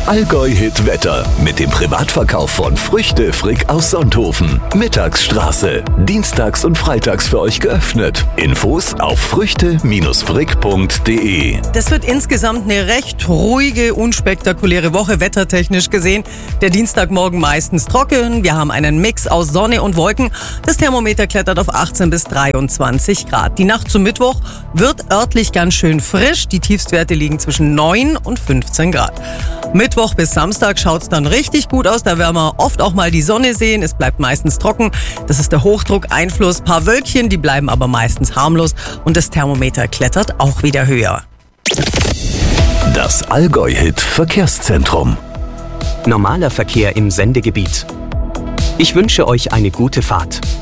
Das Allgäu-Hit-Wetter mit dem Privatverkauf von Früchte Frick aus Sonthofen. Mittagsstraße. Dienstags und freitags für euch geöffnet. Infos auf früchte-frick.de. Das wird insgesamt eine recht ruhige, unspektakuläre Woche, wettertechnisch gesehen. Der Dienstagmorgen meistens trocken. Wir haben einen Mix aus Sonne und Wolken. Das Thermometer klettert auf 18 bis 23 Grad. Die Nacht zum Mittwoch wird örtlich ganz schön frisch. Die Tiefstwerte liegen zwischen 9 und 15 Grad. Mittwoch bis Samstag schaut es dann richtig gut aus. Da werden wir oft auch mal die Sonne sehen. Es bleibt meistens trocken. Das ist der Hochdruckeinfluss. Ein paar Wölkchen, die bleiben aber meistens harmlos. Und das Thermometer klettert auch wieder höher. Das Allgäu-Hit-Verkehrszentrum. Normaler Verkehr im Sendegebiet. Ich wünsche euch eine gute Fahrt.